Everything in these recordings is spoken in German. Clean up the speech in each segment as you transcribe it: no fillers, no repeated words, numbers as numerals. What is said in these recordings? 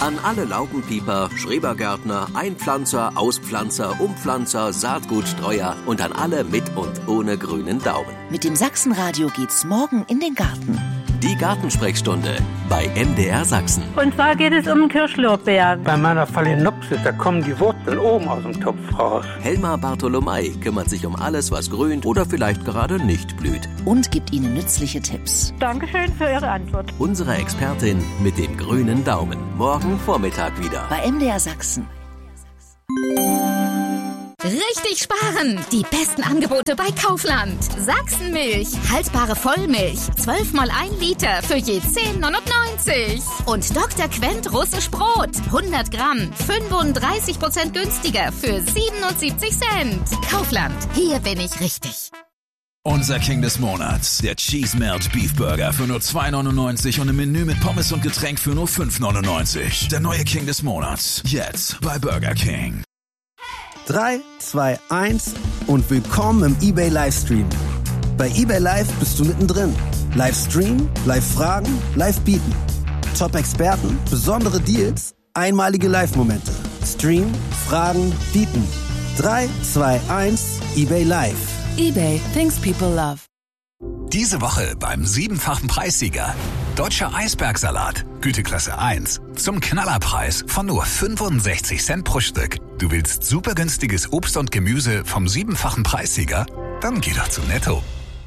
An alle Laubenpieper, Schrebergärtner, Einpflanzer, Auspflanzer, Umpflanzer, Saatgutstreuer und an alle mit und ohne grünen Daumen. Mit dem Sachsenradio geht's morgen in den Garten. Die Gartensprechstunde bei MDR Sachsen. Und zwar geht es um den Kirschlorbeer. Bei meiner Phalaenopsis, da kommen die Wurzeln oben aus dem Topf raus. Helma Bartholomei kümmert sich um alles, was grünt oder vielleicht gerade nicht blüht. Und gibt Ihnen nützliche Tipps. Dankeschön für Ihre Antwort. Unsere Expertin mit dem grünen Daumen. Morgen Vormittag wieder. Bei MDR Sachsen. Richtig sparen! Die besten Angebote bei Kaufland. Sachsenmilch, haltbare Vollmilch, 12 mal 1 Liter für je 10,99. Und Dr. Quent russisch Brot, 100 Gramm, 35% günstiger für 77 Cent. Kaufland, hier bin ich richtig. Unser King des Monats, der Cheese Melt Beef Burger für nur 2,99 und im Menü mit Pommes und Getränk für nur 5,99. Der neue King des Monats, jetzt bei Burger King. 3, 2, 1 und willkommen im eBay Livestream. Bei eBay Live bist du mittendrin. Livestream, Live-Fragen, Live-Bieten. Top-Experten, besondere Deals, einmalige Live-Momente. Stream, Fragen, Bieten. 3, 2, 1, eBay Live. eBay, things people love. Diese Woche beim 7-fachen Preissieger. Deutscher Eisbergsalat, Güteklasse 1. Zum Knallerpreis von nur 65 Cent pro Stück. Du willst super günstiges Obst und Gemüse vom 7-fachen Preissieger? Dann geh doch zu Netto.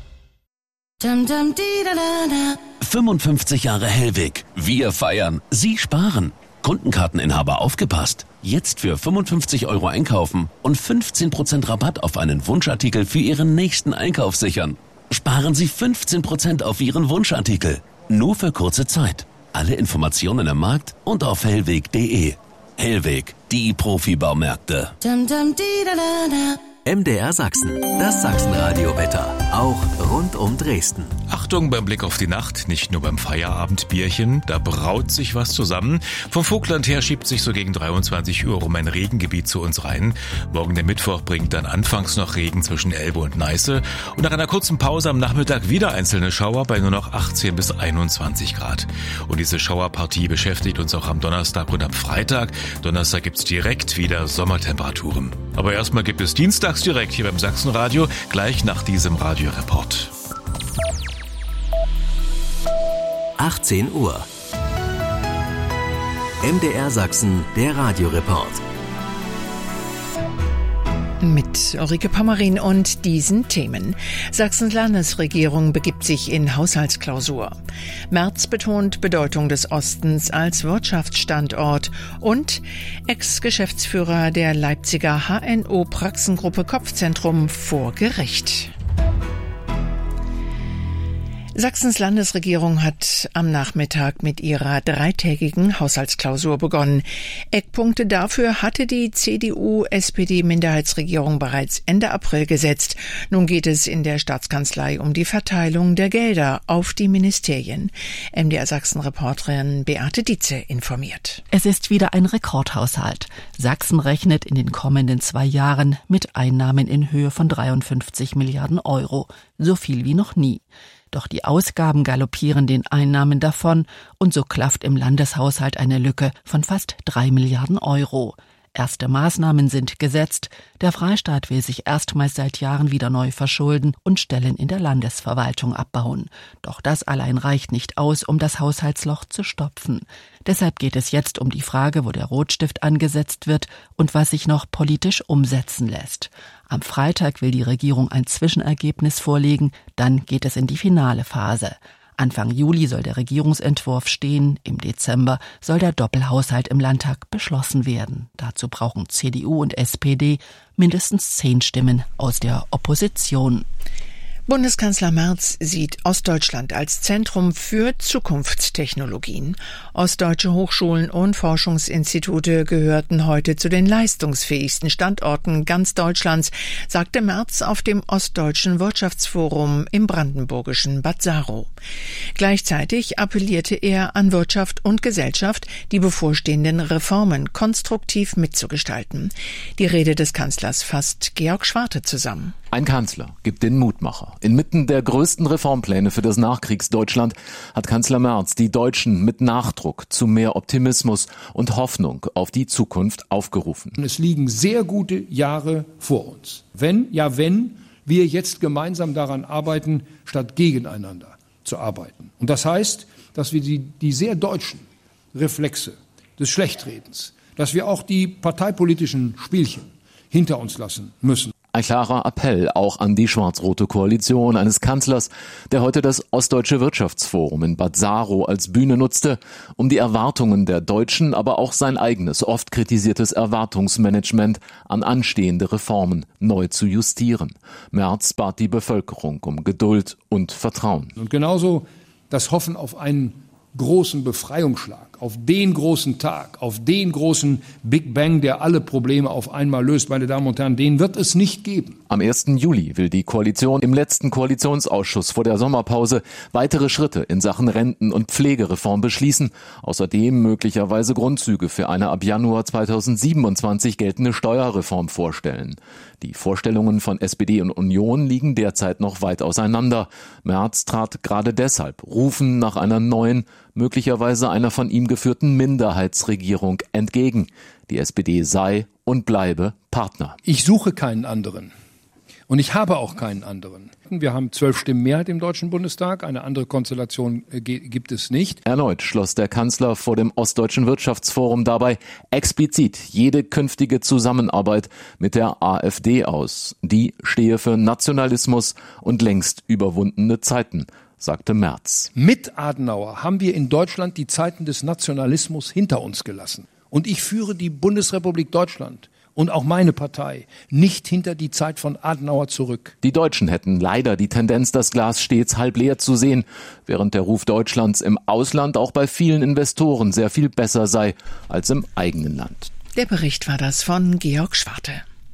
55 Jahre Hellwig. Wir feiern, Sie sparen. Kundenkarteninhaber aufgepasst. Jetzt für 55 € einkaufen und 15% Rabatt auf einen Wunschartikel für Ihren nächsten Einkauf sichern. Sparen Sie 15% auf Ihren Wunschartikel. Nur für kurze Zeit. Alle Informationen im Markt und auf hellweg.de. Hellweg, die Profibaumärkte. MDR Sachsen, das Sachsenradio-Wetter. Auch rund um Dresden. Achtung beim Blick auf die Nacht, nicht nur beim Feierabendbierchen, da braut sich was zusammen. Vom Vogtland her schiebt sich so gegen 23 Uhr um ein Regengebiet zu uns rein. Morgen der Mittwoch bringt dann anfangs noch Regen zwischen Elbe und Neiße und nach einer kurzen Pause am Nachmittag wieder einzelne Schauer bei nur noch 18 bis 21 Grad. Und diese Schauerpartie beschäftigt uns auch am Donnerstag und am Freitag. Donnerstag gibt's direkt wieder Sommertemperaturen. Aber erstmal gibt es dienstags direkt hier beim Sachsenradio, gleich nach diesem Radioreport. 18 Uhr. MDR Sachsen, der Radioreport. Mit Ulrike Pommerin und diesen Themen. Sachsens Landesregierung begibt sich in Haushaltsklausur. Merz betont Bedeutung des Ostens als Wirtschaftsstandort und Ex-Geschäftsführer der Leipziger HNO-Praxengruppe Kopfzentrum vor Gericht. Sachsens Landesregierung hat am Nachmittag mit ihrer 3-tägigen Haushaltsklausur begonnen. Eckpunkte dafür hatte die CDU-SPD-Minderheitsregierung bereits Ende April gesetzt. Nun geht es in der Staatskanzlei um die Verteilung der Gelder auf die Ministerien. MDR Sachsen-Reporterin Beate Dietze informiert. Es ist wieder ein Rekordhaushalt. Sachsen rechnet in den kommenden 2 Jahren mit Einnahmen in Höhe von 53 Milliarden Euro. So viel wie noch nie. Doch die Ausgaben galoppieren den Einnahmen davon und so klafft im Landeshaushalt eine Lücke von fast 3 Milliarden Euro. Erste Maßnahmen sind gesetzt. Der Freistaat will sich erstmals seit Jahren wieder neu verschulden und Stellen in der Landesverwaltung abbauen. Doch das allein reicht nicht aus, um das Haushaltsloch zu stopfen. Deshalb geht es jetzt um die Frage, wo der Rotstift angesetzt wird und was sich noch politisch umsetzen lässt. Am Freitag will die Regierung ein Zwischenergebnis vorlegen, dann geht es in die finale Phase. Anfang Juli soll der Regierungsentwurf stehen, im Dezember soll der Doppelhaushalt im Landtag beschlossen werden. Dazu brauchen CDU und SPD mindestens 10 Stimmen aus der Opposition. Bundeskanzler Merz sieht Ostdeutschland als Zentrum für Zukunftstechnologien. Ostdeutsche Hochschulen und Forschungsinstitute gehörten heute zu den leistungsfähigsten Standorten ganz Deutschlands, sagte Merz auf dem Ostdeutschen Wirtschaftsforum im brandenburgischen Bad Saro. Gleichzeitig appellierte er an Wirtschaft und Gesellschaft, die bevorstehenden Reformen konstruktiv mitzugestalten. Die Rede des Kanzlers fasst Georg Schwarte zusammen. Ein Kanzler gibt den Mutmacher. Inmitten der größten Reformpläne für das Nachkriegsdeutschland hat Kanzler Merz die Deutschen mit Nachdruck zu mehr Optimismus und Hoffnung auf die Zukunft aufgerufen. Es liegen sehr gute Jahre vor uns. Wenn wir jetzt gemeinsam daran arbeiten, statt gegeneinander zu arbeiten. Und das heißt, dass wir die sehr deutschen Reflexe des Schlechtredens, dass wir auch die parteipolitischen Spielchen hinter uns lassen müssen. Ein klarer Appell auch an die schwarz-rote Koalition eines Kanzlers, der heute das Ostdeutsche Wirtschaftsforum in Bad Saro als Bühne nutzte, um die Erwartungen der Deutschen, aber auch sein eigenes, oft kritisiertes Erwartungsmanagement an anstehende Reformen neu zu justieren. Merz bat die Bevölkerung um Geduld und Vertrauen. Und genauso das Hoffen auf einen großen Befreiungsschlag, auf den großen Tag, auf den großen Big Bang, der alle Probleme auf einmal löst. Meine Damen und Herren, den wird es nicht geben. Am 1. Juli will die Koalition im letzten Koalitionsausschuss vor der Sommerpause weitere Schritte in Sachen Renten- und Pflegereform beschließen. Außerdem möglicherweise Grundzüge für eine ab Januar 2027 geltende Steuerreform vorstellen. Die Vorstellungen von SPD und Union liegen derzeit noch weit auseinander. Merz trat gerade deshalb Rufen nach einer neuen, möglicherweise einer von ihm geführten Minderheitsregierung entgegen. Die SPD sei und bleibe Partner. Ich suche keinen anderen. Und ich habe auch keinen anderen. Wir haben 12 Stimmen Mehrheit im Deutschen Bundestag. Eine andere Konstellation gibt es nicht. Erneut schloss der Kanzler vor dem Ostdeutschen Wirtschaftsforum dabei explizit jede künftige Zusammenarbeit mit der AfD aus. Die stehe für Nationalismus und längst überwundene Zeiten, sagte Merz. Mit Adenauer haben wir in Deutschland die Zeiten des Nationalismus hinter uns gelassen. Und ich führe die Bundesrepublik Deutschland und auch meine Partei nicht hinter die Zeit von Adenauer zurück. Die Deutschen hätten leider die Tendenz, das Glas stets halb leer zu sehen, während der Ruf Deutschlands im Ausland auch bei vielen Investoren sehr viel besser sei als im eigenen Land. Der Bericht war das von Georg Schwarte.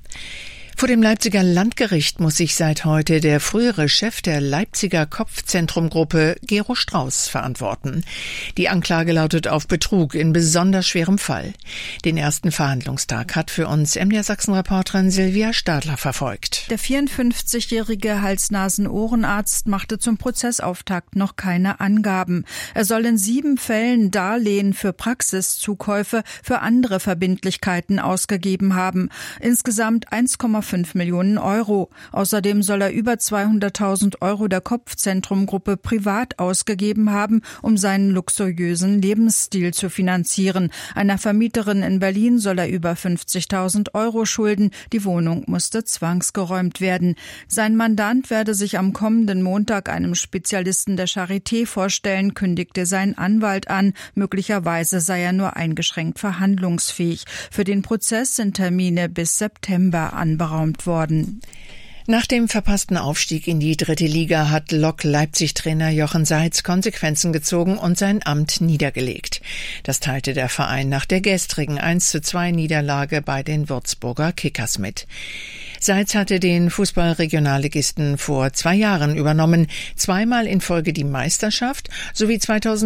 Vor dem Leipziger Landgericht muss sich seit heute der frühere Chef der Leipziger Kopfzentrumgruppe, Gero Strauß, verantworten. Die Anklage lautet auf Betrug in besonders schwerem Fall. Den ersten Verhandlungstag hat für uns MDR Sachsen-Reporterin Silvia Stadler verfolgt. Der 54-jährige Hals-Nasen-Ohrenarzt machte zum Prozessauftakt noch keine Angaben. Er soll in 7 Fällen Darlehen für Praxiszukäufe für andere Verbindlichkeiten ausgegeben haben. Insgesamt 1,5 Millionen Euro. Außerdem soll er über 200.000 Euro der Kopfzentrumgruppe privat ausgegeben haben, um seinen luxuriösen Lebensstil zu finanzieren. Einer Vermieterin in Berlin soll er über 50.000 Euro schulden. Die Wohnung musste zwangsgeräumt werden. Sein Mandant werde sich am kommenden Montag einem Spezialisten der Charité vorstellen, kündigte sein Anwalt an. Möglicherweise sei er nur eingeschränkt verhandlungsfähig. Für den Prozess sind Termine bis September anberaumt worden. Nach dem verpassten Aufstieg in die 3. Liga hat Lok Leipzig-Trainer Jochen Seitz Konsequenzen gezogen und sein Amt niedergelegt. Das teilte der Verein nach der gestrigen 1:2 Niederlage bei den Würzburger Kickers mit. Seitz hatte den Fußball-Regionalligisten vor 2 Jahren übernommen, 2-mal in Folge die Meisterschaft sowie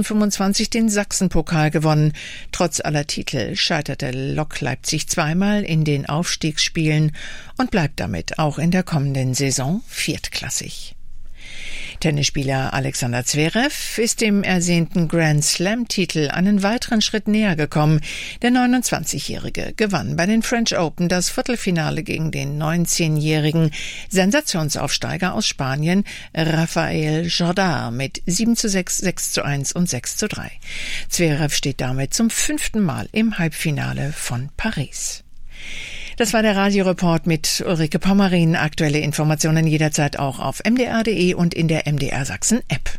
2025 den Sachsenpokal gewonnen. Trotz aller Titel scheiterte Lok Leipzig 2-mal in den Aufstiegsspielen und bleibt damit auch in der kommenden Saison viertklassig. Tennisspieler Alexander Zverev ist dem ersehnten Grand-Slam-Titel einen weiteren Schritt näher gekommen. Der 29-Jährige gewann bei den French Open das Viertelfinale gegen den 19-jährigen Sensationsaufsteiger aus Spanien Rafael Jordán mit 7:6, 6:1 und 6:3. Zverev steht damit zum 5. Mal im Halbfinale von Paris. Das war der Radioreport mit Ulrike Pommerin. Aktuelle Informationen jederzeit auch auf mdr.de und in der MDR Sachsen App.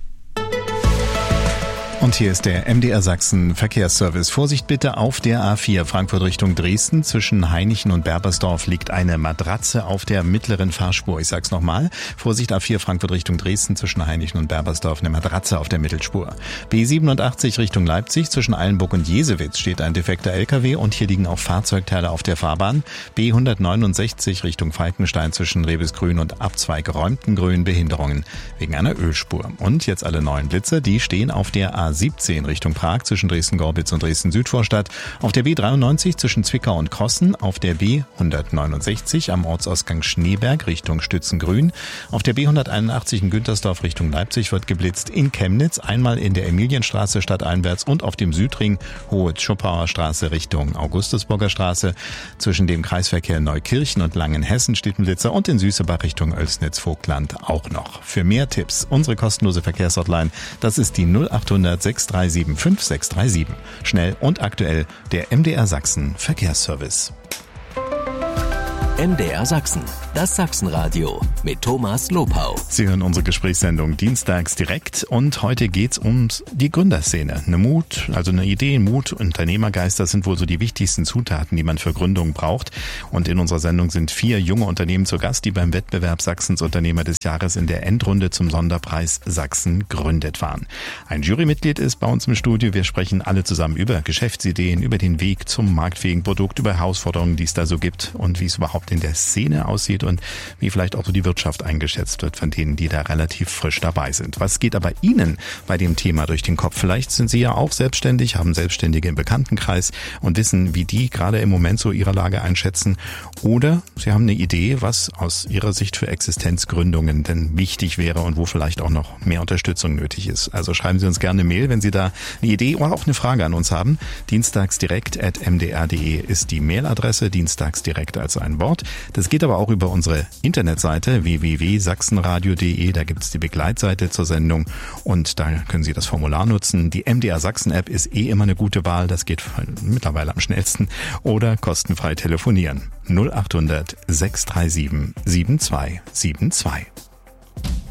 Und hier ist der MDR Sachsen Verkehrsservice. Vorsicht bitte auf der A4 Frankfurt Richtung Dresden. Zwischen Hainichen und Berbersdorf liegt eine Matratze auf der mittleren Fahrspur. Ich sag's nochmal. Vorsicht A4 Frankfurt Richtung Dresden. Zwischen Hainichen und Berbersdorf eine Matratze auf der Mittelspur. B87 Richtung Leipzig. Zwischen Eilenburg und Jesewitz steht ein defekter LKW und hier liegen auch Fahrzeugteile auf der Fahrbahn. B169 Richtung Falkenstein zwischen Rebesgrün und Abzweig Räumtengrün Behinderungen wegen einer Ölspur. Und jetzt alle neuen Blitze, die stehen auf der A A17 Richtung Prag zwischen Dresden-Gorbitz und Dresden-Südvorstadt, auf der B93 zwischen Zwickau und Krossen, auf der B169 am Ortsausgang Schneeberg Richtung Stützengrün, auf der B181 in Güntersdorf Richtung Leipzig wird geblitzt, in Chemnitz einmal in der Emilienstraße stadteinwärts und auf dem Südring Hohe-Zschopauer Straße Richtung Augustusburger Straße. Zwischen dem Kreisverkehr Neukirchen und Langenhessen steht ein Blitzer und in Süßebach Richtung Oelsnitz-Vogtland auch noch. Für mehr Tipps unsere kostenlose Verkehrshotline, das ist die 0800 637 5637. Schnell und aktuell der MDR Sachsen Verkehrsservice. MDR Sachsen, das Sachsenradio mit Thomas Lopau. Sie hören unsere Gesprächssendung dienstags direkt und heute geht's um die Gründerszene. Eine Idee, Mut, Unternehmergeist, das sind wohl so die wichtigsten Zutaten, die man für Gründungen braucht. Und in unserer Sendung sind 4 junge Unternehmen zu Gast, die beim Wettbewerb Sachsens Unternehmer des Jahres in der Endrunde zum Sonderpreis Sachsen gründet waren. Ein Jurymitglied ist bei uns im Studio. Wir sprechen alle zusammen über Geschäftsideen, über den Weg zum marktfähigen Produkt, über Herausforderungen, die es da so gibt und wie es überhaupt in der Szene aussieht und wie vielleicht auch so die Wirtschaft eingeschätzt wird von denen, die da relativ frisch dabei sind. Was geht aber Ihnen bei dem Thema durch den Kopf? Vielleicht sind Sie ja auch selbstständig, haben Selbstständige im Bekanntenkreis und wissen, wie die gerade im Moment so ihre Lage einschätzen. Oder Sie haben eine Idee, was aus Ihrer Sicht für Existenzgründungen denn wichtig wäre und wo vielleicht auch noch mehr Unterstützung nötig ist. Also schreiben Sie uns gerne eine Mail, wenn Sie da eine Idee oder auch eine Frage an uns haben. dienstagsdirekt@mdr.de ist die Mailadresse, dienstagsdirekt als ein Wort. Das geht aber auch über unsere Internetseite www.sachsenradio.de. Da gibt es die Begleitseite zur Sendung und da können Sie das Formular nutzen. Die MDR Sachsen App ist immer eine gute Wahl. Das geht mittlerweile am schnellsten. Oder kostenfrei telefonieren. 0800 637 7272.